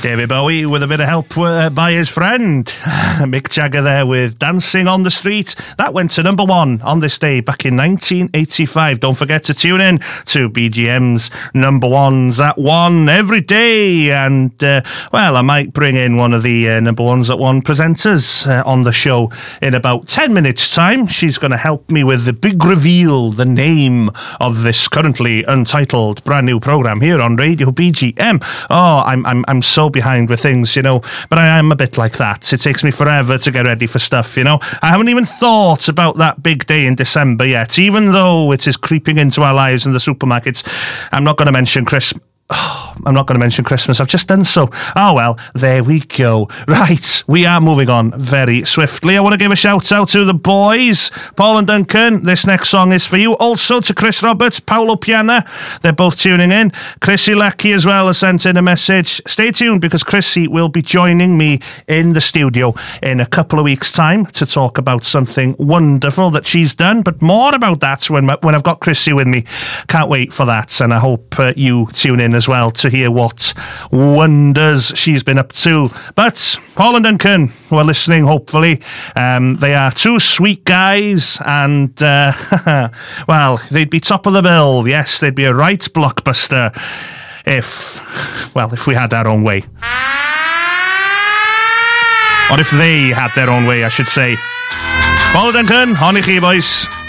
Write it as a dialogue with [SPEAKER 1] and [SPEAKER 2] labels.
[SPEAKER 1] David Bowie with a bit of help by his friend Mick Jagger there with Dancing on the Street. That went to number one on this day back in 1985. Don't forget to tune in to BGM's number ones at one every day. And, well, I might bring in one of the number ones at one presenters on the show in about 10 minutes' time. She's going to help me with the big reveal, the name of this currently untitled brand new program here on Radio BGM. Oh, I'm so behind with things, you know, but I am a bit like that. It takes me forever to get ready for stuff, you know. I haven't even thought about that big day in December yet, even though it is creeping into our lives in the supermarkets. I'm not going to mention Christmas. I'm not going to mention Christmas. I've just done so. Oh, well, there we go. Right, we are moving on very swiftly. I want to give a shout out to the boys, Paul and Duncan. This next song is for you. Also to Chris Roberts, Paolo Piana. They're both tuning in. Chrissy Lackey as well has sent in a message. Stay tuned because Chrissy will be joining me in the studio in a couple of weeks' time to talk about something wonderful that she's done, but more about that when I've got Chrissy with me. Can't wait for that, and I hope you tune in as well to hear what wonders she's been up to. But Paul and Duncan, who are listening, hopefully, they are two sweet guys, and well, they'd be top of the bill. Yes, they'd be a right blockbuster if we had our own way, or if they had their own way, I should say. Paul and Duncan, on i chi, boys.